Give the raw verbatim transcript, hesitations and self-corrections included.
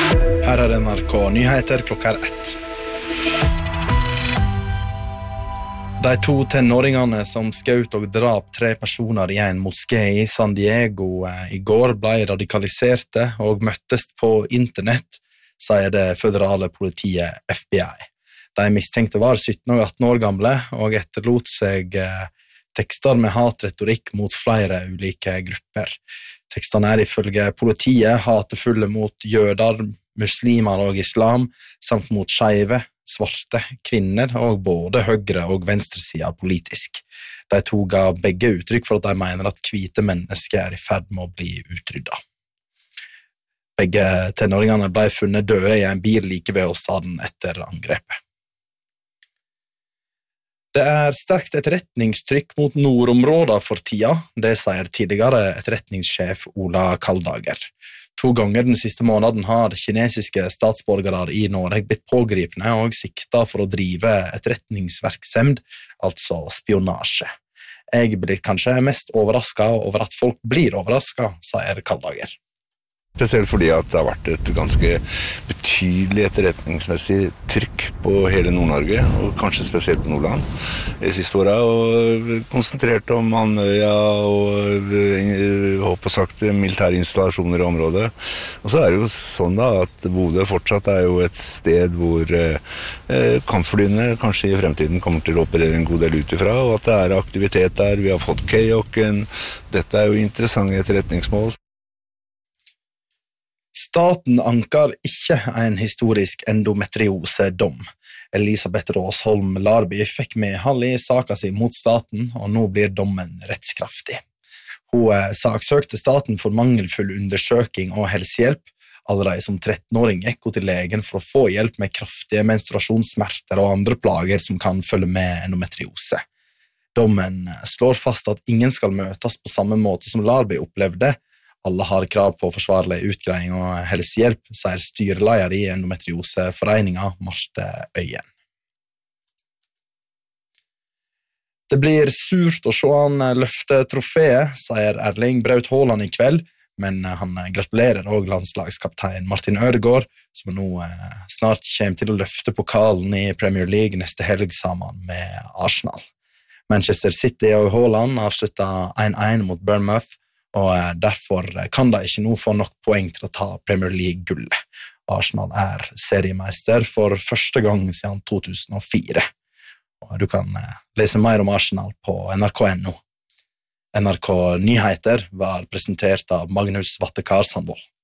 Her er N R K Nyheter klokka er ett. De to tenåringene som skjøt og drap tre personer i en moské i San Diego i går ble radikaliserte og møttes på internett, sier det føderale politiet F B I. De mistenkte var sytten og atten år gamle og etterlot seg tekster med hatretorikk mot flere ulike grupper. Tekstene er ifølge politiet hatefulle mot jøder, muslimer og islam, samt mot skeive, svarte, kvinner og både høyre- og venstresida politisk. De to ga begge uttrykk for at de mener at hvite mennesker er i ferd med å bli utrydda. Begge tenåringene ble funnet døde i en bil like ved åstedet etter angrepet. Det er sterkt etterretningstrykk mot nordområder for tida, det sier tidligere etterretningssjef Ola Kaldager. To ganger den siste måneden har kinesiske statsborgere i Norge blitt pågripne og sikta for å drive etterretningsvirksomhet, altså spionasje. Jeg blir kanskje mest overrasket over at folk blir overrasket, sier Kaldager. Spesielt fordi at det har vært et ganske betydelig etterretningsmessig trykk på hele Nord-Norge, og kanskje spesielt på Nordland i siste året, og konsentrert om Andøya og håper sagt militære installasjoner i området. Og så er det jo sånn da at Bodø fortsatt er jo et sted hvor eh, kampflyene kanskje i fremtiden kommer til å operere en god del utifra, og at det er aktivitet der. Vi har fått Kayoken. Dette er jo interessante etterretningsmål. Staten anker ikke en historisk endometriose-dom. Elisabeth Råsholm Larby fikk medhold i saken sin mot staten, og nå blir dommen rettskraftig. Hun saksøkte staten for mangelfull undersøking og helsehjelp. Allerede som trettenåring gikk hun til legen for å få hjelp med kraftige menstruasjonssmerter og andre plager som kan følge med endometriose. Dommen slår fast at ingen skal møtes på samme måte som Larby opplevde. Alle har krav på forsvarlig utgreiing og helsehjelp, sier styreleder i endometrioseforeninga Marte Øyen. Det blir surt å se han løfte trofeet, sier Erling Braut Haaland i kveld, men han gratulerer også landslagskaptein Martin Ødegaard, som nå snart kommer til å løfte pokalen i Premier League neste helg sammen med Arsenal. Manchester City og Haaland avsluttet én én mot Bournemouth, og derfor kan de ikke nå få nok poeng til å ta Premier League-gullet. Arsenal er seriemeister for første gang siden to tusen og fire. Og du kan lese mer om Arsenal på N R K punktum no. N R K Nyheter var presentert av Magnus Vattekar Sandvold.